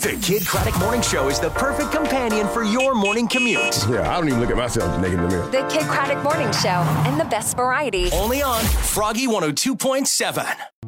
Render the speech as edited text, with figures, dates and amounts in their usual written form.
The Kid Craddock Morning Show is the perfect companion for your morning commute. Yeah, I don't even look at myself naked in the mirror. The Kid Craddock Morning Show and the best variety. Only on Froggy 102.7.